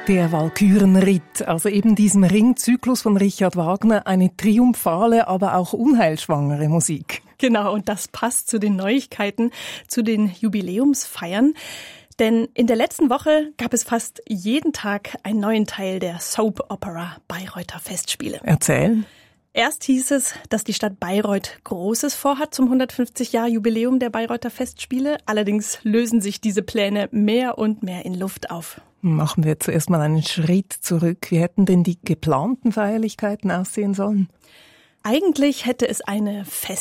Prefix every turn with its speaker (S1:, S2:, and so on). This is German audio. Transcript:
S1: Der Walkürenritt, also eben diesem Ringzyklus von Richard Wagner, eine triumphale, aber auch unheilschwangere Musik.
S2: Genau, und das passt zu den Neuigkeiten, zu den Jubiläumsfeiern. Denn in der letzten Woche gab es fast jeden Tag einen neuen Teil der Soap Opera Bayreuther Festspiele.
S1: Erzählen.
S2: Erst hieß es, dass die Stadt Bayreuth Großes vorhat zum 150-Jahr-Jubiläum der Bayreuther Festspiele. Allerdings lösen sich diese Pläne mehr und mehr in Luft auf.
S1: Machen wir zuerst mal einen Schritt zurück. Wie hätten denn die geplanten Feierlichkeiten aussehen sollen?
S2: Eigentlich hätte es eine